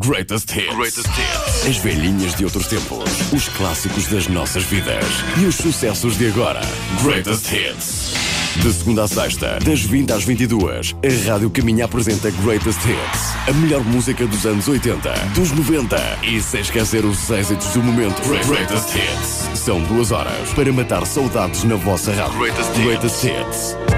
Greatest Hits. Greatest Hits. As velhinhas de outros tempos, os clássicos das nossas vidas e os sucessos de agora. Greatest Hits. De segunda a sexta, das 20 às 22, a Rádio Caminha apresenta Greatest Hits. A melhor música dos anos 80, dos 90 e sem esquecer os êxitos do momento. Greatest Hits. São 2 horas para matar saudades na vossa rádio. Greatest Hits.